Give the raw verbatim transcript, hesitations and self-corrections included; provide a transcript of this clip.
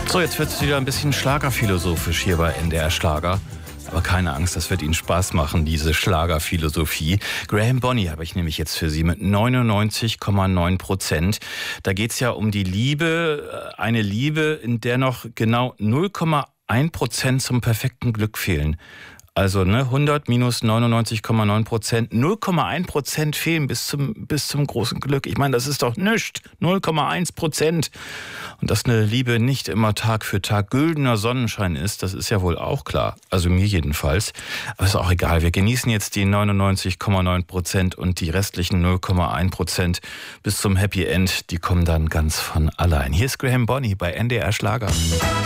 So, jetzt wird es wieder ein bisschen schlagerphilosophisch hier bei N D R Schlager. Aber keine Angst, das wird Ihnen Spaß machen, diese Schlagerphilosophie. Graham Bonny habe ich nämlich jetzt für Sie mit neunundneunzig Komma neun Prozent. Da geht es ja um die Liebe, eine Liebe, in der noch genau null Komma eins Prozent zum perfekten Glück fehlen. Also ne, hundert minus neunundneunzig Komma neun Prozent, null Komma eins Prozent fehlen bis zum, bis zum großen Glück. Ich meine, das ist doch nichts, null Komma eins Prozent. Und dass eine Liebe nicht immer Tag für Tag güldener Sonnenschein ist, das ist ja wohl auch klar. Also mir jedenfalls. Aber ist auch egal, wir genießen jetzt die neunundneunzig Komma neun Prozent und die restlichen null Komma eins Prozent bis zum Happy End. Die kommen dann ganz von allein. Hier ist Graham Bonny bei N D R Schlager.